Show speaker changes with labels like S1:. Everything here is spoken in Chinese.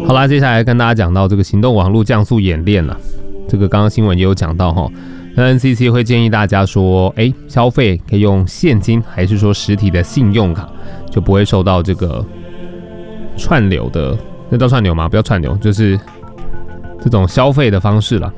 S1: 好啦，接下来跟大家讲到这个行动网络降速演练了。这个刚刚新闻也有讲到哈，那 NCC 会建议大家说，消费可以用现金还是说实体的信用卡，就不会受到这个串流的，那叫串流吗？不要串流，就是这种消费的方式啦，